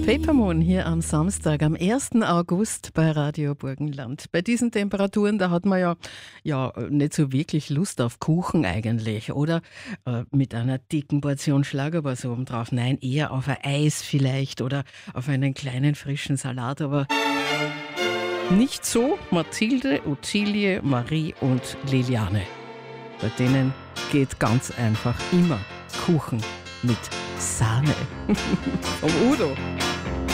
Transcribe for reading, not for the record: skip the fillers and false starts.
Papermoon hier am Samstag, am 1. August bei Radio Burgenland. Bei diesen Temperaturen, da hat man ja nicht so wirklich Lust auf Kuchen eigentlich, oder? Mit einer dicken Portion Schlagerwurst oben drauf. Nein, eher auf ein Eis vielleicht oder auf einen kleinen frischen Salat, aber nicht so Mathilde, Ottilie, Marie und Liliane. Bei denen geht ganz einfach immer Kuchen mit Sahne. Vom Udo.